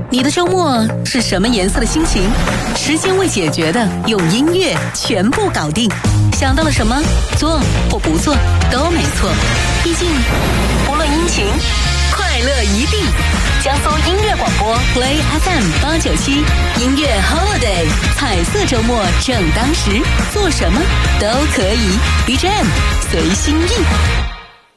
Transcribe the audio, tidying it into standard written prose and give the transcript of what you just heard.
你的周末是什么颜色的心情？时间未解决的，用音乐全部搞定。想到了什么，做或不做都没错。毕竟，不论阴晴，快乐一定。江苏音乐广播 Play FM 897，音乐 Holiday， 彩色周末正当时，做什么都可以。BGM 随心意。